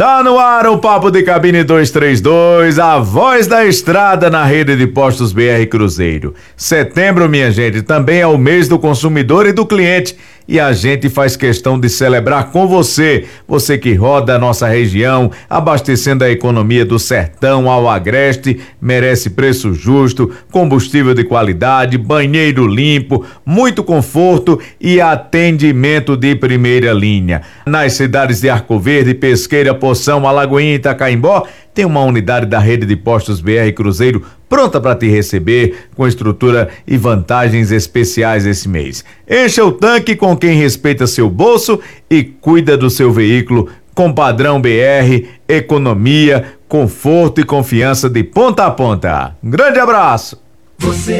Tá no ar o Papo de Cabine 232, a voz da estrada na rede de postos BR Cruzeiro. Setembro, minha gente, também é o mês do consumidor e do cliente. E a gente faz questão de celebrar com você que roda a nossa região, abastecendo a economia do sertão ao agreste, merece preço justo, combustível de qualidade, banheiro limpo, muito conforto e atendimento de primeira linha. Nas cidades de Arco Verde, Pesqueira, Poção, Alagoinha e Itacaimbó, tem uma unidade da rede de postos BR Cruzeiro pronta para te receber, com estrutura e vantagens especiais esse mês. Encha o tanque com quem respeita seu bolso e cuida do seu veículo com padrão BR, economia, conforto e confiança de ponta a ponta. Um grande abraço! Você